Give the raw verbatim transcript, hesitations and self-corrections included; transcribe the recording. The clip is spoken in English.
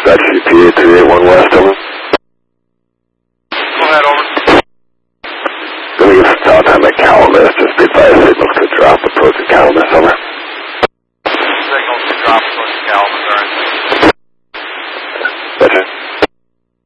Dispatch C P A three eight one West, over.